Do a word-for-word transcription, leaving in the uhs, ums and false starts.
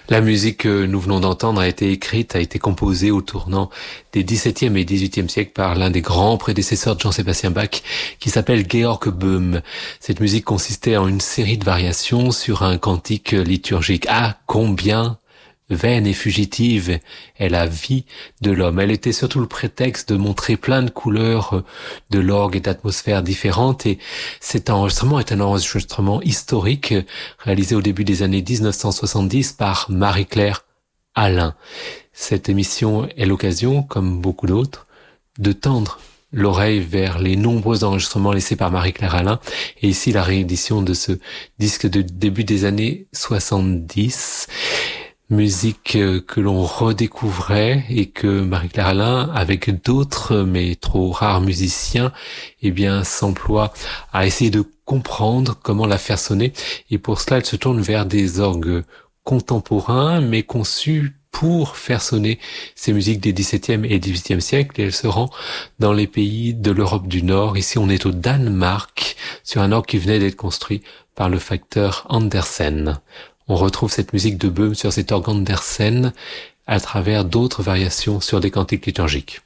La musique que nous venons d'entendre a été écrite, a été composée au tournant des dix-septième et dix-huitième siècles par l'un des grands prédécesseurs de Jean-Sébastien Bach, qui s'appelle Georg Böhm. Cette musique consistait en une série de variations sur un cantique liturgique. Ah, combien vaine et fugitive est la vie de l'homme. Elle était surtout le prétexte de montrer plein de couleurs de l'orgue et d'atmosphères différentes, et cet enregistrement est un enregistrement historique réalisé au début des années dix-neuf cent soixante-dix par Marie-Claire Alain. Cette émission est l'occasion, comme beaucoup d'autres, de tendre l'oreille vers les nombreux enregistrements laissés par Marie-Claire Alain, et ici la réédition de ce disque de début des années soixante-dix. Musique que l'on redécouvrait et que Marie-Claire Alain, avec d'autres mais trop rares musiciens, eh bien, s'emploie à essayer de comprendre comment la faire sonner. Et pour cela, elle se tourne vers des orgues contemporains, mais conçus pour faire sonner ces musiques des dix-septième et dix-huitième siècles. Et elle se rend dans les pays de l'Europe du Nord. Ici, on est au Danemark, sur un orgue qui venait d'être construit par le facteur Andersen. On retrouve cette musique de Böhm sur cet orgue Andersen à travers d'autres variations sur des cantiques liturgiques.